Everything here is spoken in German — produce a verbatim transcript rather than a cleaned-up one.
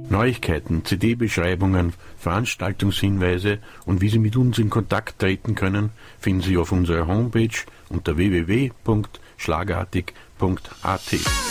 Neuigkeiten, C D-Beschreibungen, Veranstaltungshinweise und wie Sie mit uns in Kontakt treten können, finden Sie auf unserer Homepage unter w w w punkt schlagartig punkt a t.